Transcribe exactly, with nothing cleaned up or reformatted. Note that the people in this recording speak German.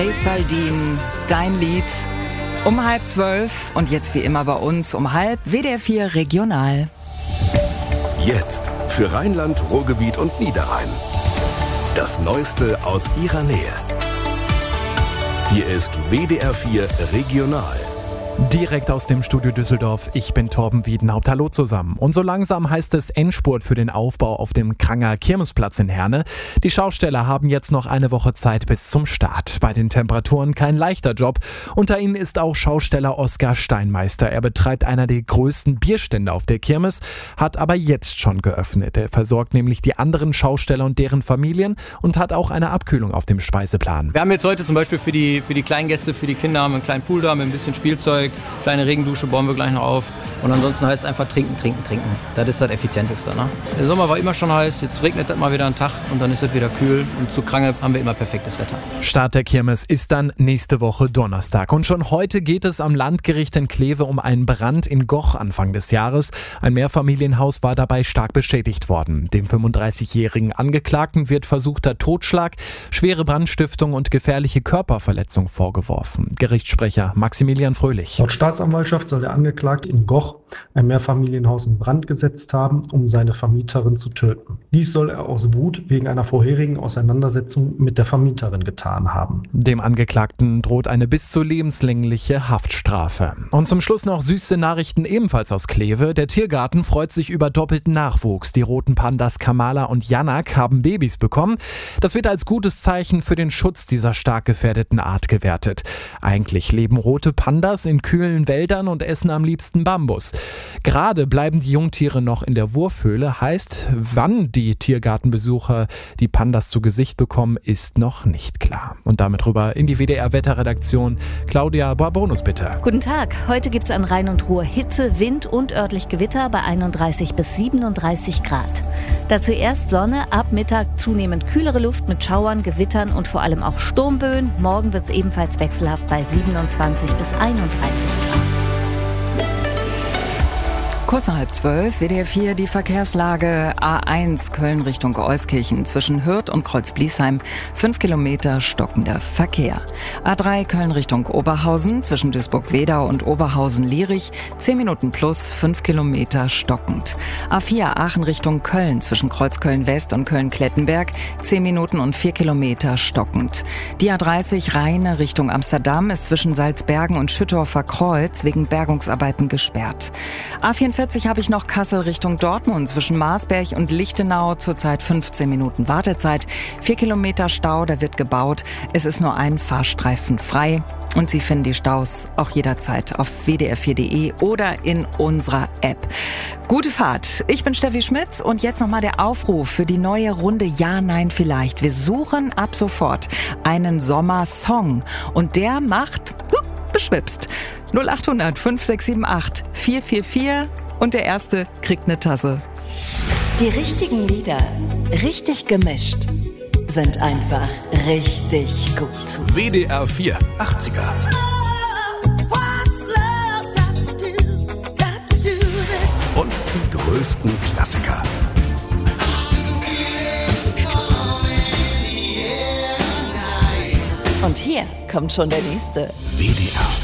Baldin, dein Lied um halb zwölf und jetzt wie immer bei uns um halb W D R vier Regional. Jetzt für Rheinland, Ruhrgebiet und Niederrhein. Das Neueste aus ihrer Nähe. Hier ist W D R vier Regional. Direkt aus dem Studio Düsseldorf, ich bin Torben Wiedenhaupt. Hallo zusammen. Und so langsam heißt es Endspurt für den Aufbau auf dem Kranger Kirmesplatz in Herne. Die Schausteller haben jetzt noch eine Woche Zeit bis zum Start. Bei den Temperaturen kein leichter Job. Unter ihnen ist auch Schausteller Oskar Steinmeister. Er betreibt einer der größten Bierstände auf der Kirmes, hat aber jetzt schon geöffnet. Er versorgt nämlich die anderen Schausteller und deren Familien und hat auch eine Abkühlung auf dem Speiseplan. Wir haben jetzt heute zum Beispiel für die, für die kleinen Gäste, für die Kinder haben wir einen kleinen Pool da mit ein bisschen Spielzeug. Kleine Regendusche bauen wir gleich noch auf. Und ansonsten heißt es einfach trinken, trinken, trinken. Das ist das Effizienteste. Ne? Der Sommer war immer schon heiß, jetzt regnet das mal wieder einen Tag und dann ist es wieder kühl. Und zu Krange haben wir immer perfektes Wetter. Start der Kirmes ist dann nächste Woche Donnerstag. Und schon heute geht es am Landgericht in Kleve um einen Brand in Goch Anfang des Jahres. Ein Mehrfamilienhaus war dabei stark beschädigt worden. Dem fünfunddreißigjährigen Angeklagten wird versuchter Totschlag, schwere Brandstiftung und gefährliche Körperverletzung vorgeworfen. Gerichtssprecher Maximilian Fröhlich. Laut Staatsanwaltschaft soll der Angeklagte in Goch ein Mehrfamilienhaus in Brand gesetzt haben, um seine Vermieterin zu töten. Dies soll er aus Wut wegen einer vorherigen Auseinandersetzung mit der Vermieterin getan haben. Dem Angeklagten droht eine bis zu lebenslängliche Haftstrafe. Und zum Schluss noch süße Nachrichten ebenfalls aus Kleve. Der Tiergarten freut sich über doppelten Nachwuchs. Die roten Pandas Kamala und Janak haben Babys bekommen. Das wird als gutes Zeichen für den Schutz dieser stark gefährdeten Art gewertet. Eigentlich leben rote Pandas in kühlen Wäldern und essen am liebsten Bambus. Gerade bleiben die Jungtiere noch in der Wurfhöhle, heißt, wann die Tiergartenbesucher die Pandas zu Gesicht bekommen, ist noch nicht klar. Und damit rüber in die W D R-Wetterredaktion. Claudia Barbonus, bitte. Guten Tag. Heute gibt es an Rhein und Ruhr Hitze, Wind und örtlich Gewitter bei einunddreißig bis siebenunddreißig Grad. Dazu erst Sonne, ab Mittag zunehmend kühlere Luft mit Schauern, Gewittern und vor allem auch Sturmböen. Morgen wird es ebenfalls wechselhaft bei siebenundzwanzig bis einunddreißig Grad. Kurz nach halb zwölf, W D R vier, die Verkehrslage A eins Köln Richtung Euskirchen zwischen Hürth und Kreuzbliesheim, fünf Kilometer stockender Verkehr. A drei Köln Richtung Oberhausen zwischen Duisburg-Wedau und Oberhausen-Lierich, zehn Minuten plus, fünf Kilometer stockend. A vier Aachen Richtung Köln zwischen Kreuzköln-West und Köln-Klettenberg, zehn Minuten und vier Kilometer stockend. Die A dreißig Rheine Richtung Amsterdam ist zwischen Salzbergen und Schüttorfer Kreuz wegen Bergungsarbeiten gesperrt. A vierundvierzig habe ich noch Kassel Richtung Dortmund zwischen Marsberg und Lichtenau, zurzeit fünfzehn Minuten Wartezeit, vier Kilometer Stau, da wird gebaut. Es ist nur ein Fahrstreifen frei. Und Sie finden die Staus auch jederzeit auf w d r vier punkt d e oder in unserer App. Gute Fahrt. Ich bin Steffi Schmitz und jetzt nochmal der Aufruf für die neue Runde Ja, Nein, Vielleicht. Wir suchen ab sofort einen Sommersong und der macht uh, beschwipst. null achthundert fünf sechs sieben acht vier vier vier und der Erste kriegt eine Tasse. Die richtigen Lieder, richtig gemischt, sind einfach richtig gut. W D R vier achtziger. Und die größten Klassiker. Und hier kommt schon der nächste. W D R